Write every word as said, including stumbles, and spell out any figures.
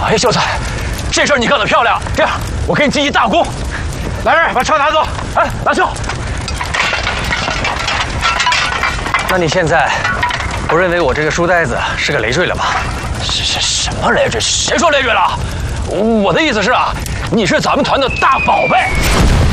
哎，秀才，这事儿你干得漂亮！这样，我给你记一大功。来人，把车拿走！哎，拿去。那你现在不认为我这个书呆子是个累赘了吧？什什什么累赘？谁说累赘了？我的意思是啊，你是咱们团的大宝贝。